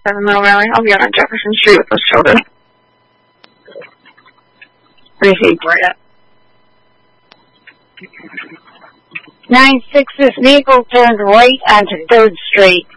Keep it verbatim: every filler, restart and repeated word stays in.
Seven Mill Valley. I'll be on Jefferson Street with those children. Receive Brett. Nine six, this vehicle turned right onto third Street.